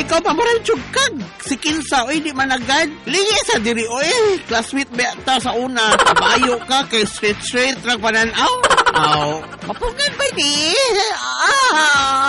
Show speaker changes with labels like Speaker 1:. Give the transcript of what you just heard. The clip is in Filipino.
Speaker 1: ikaw pamoral chugkag. Si Kinsa, oy, di managad. Lingi sa diri, oy. Classmate ba ta sa una. Tabayo ka kay straight lang pananaw. Aw, mapugan ba di? Ah!